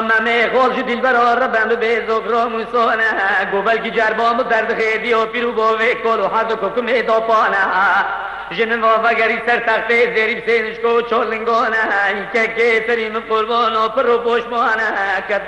ممه خوش دلبر ربم به زکرام سونه گوبل جربام درد خیدی و پیرو بوه کل و حد کوکم دو پانه جن وافگری سر تخت زریب سینش کو چولنگونه که سریم قربان و پر و پشمانه